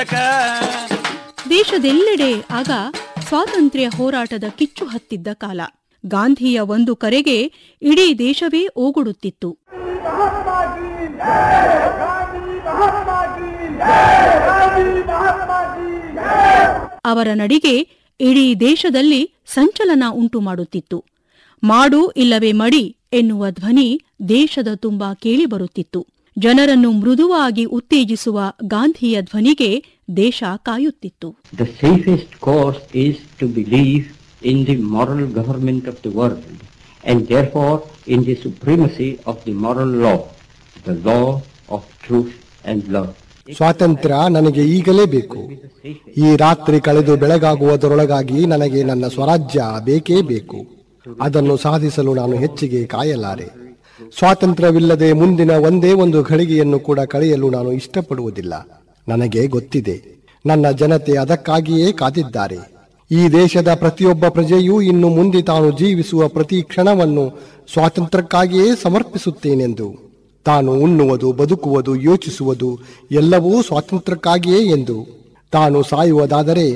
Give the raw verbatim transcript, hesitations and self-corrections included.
ದೇಶದೆಲ್ಲೆಡೆ ಆಗ ಸ್ವಾತಂತ್ರ್ಯ ಹೋರಾಟದ ಕಿಚ್ಚು ಹತ್ತಿದ್ದ ಕಾಲ. ಗಾಂಧಿಯ ಒಂದು ಕರೆಗೆ ಇಡೀ ದೇಶವೇ ಓಗೊಡುತ್ತಿತ್ತು. ಅವರ ನಡಿಗೆ ಇಡೀ ದೇಶದಲ್ಲಿ ಸಂಚಲನ ಉಂಟು ಮಾಡುತ್ತಿತ್ತು. ಮಾಡು ಇಲ್ಲವೇ ಮಡಿ ಎನ್ನುವ ಧ್ವನಿ ದೇಶದ ತುಂಬ ಕೇಳಿಬರುತ್ತಿತ್ತು. ಜನರನ್ನು ಮೃದುವಾಗಿ ಉತ್ತೇಜಿಸುವ ಗಾಂಧಿಯ ಧ್ವನಿಗೆ ದೇಶ ಕಾಯುತ್ತಿತ್ತು. The safest course is to believe in the moral government of the world and therefore in the supremacy of the moral law, the law of truth and love. ಸ್ವಾತಂತ್ರ್ಯ ನನಗೆ ಈಗಲೇ ಬೇಕು. ಈ ರಾತ್ರಿ ಕಳೆದು ಬೆಳಗಾಗುವುದರೊಳಗಾಗಿ ನನಗೆ ನನ್ನ ಸ್ವರಾಜ್ಯ ಬೇಕೇ ಬೇಕು. ಅದನ್ನು ಸಾಧಿಸಲು ನಾನು ಹೆಚ್ಚಿಗೆ ಕಾಯಲಾರೆ. ಸ್ವಾತಂತ್ರ್ಯವಿಲ್ಲದೆ ಮುಂದಿನ ಒಂದೇ ಒಂದು ಘಳಿಗೆಯನ್ನು ಕೂಡ ಕಳೆಯಲು ನಾನು ಇಷ್ಟಪಡುವುದಿಲ್ಲ. ನನಗೆ ಗೊತ್ತಿದೆ, ನನ್ನ ಜನತೆ ಅದಕ್ಕಾಗಿಯೇ ಕಾದಿದ್ದಾರೆ. ಈ ದೇಶದ ಪ್ರತಿಯೊಬ್ಬ ಪ್ರಜೆಯೂ ಇನ್ನು ಮುಂದೆ ತಾನು ಜೀವಿಸುವ ಪ್ರತಿ ಕ್ಷಣವನ್ನು ಸ್ವಾತಂತ್ರ್ಯಕ್ಕಾಗಿಯೇ ಸಮರ್ಪಿಸುತ್ತೇನೆಂದು. ತಾನು ಉಣ್ಣುವುದು, ಬದುಕುವುದು, ಯೋಚಿಸುವುದು ಎಲ್ಲವೂ ಸ್ವಾತಂತ್ರ್ಯಕ್ಕಾಗಿಯೇ ಎಂದು. ತಾನು ಸಾಯುವುದಾದರೆ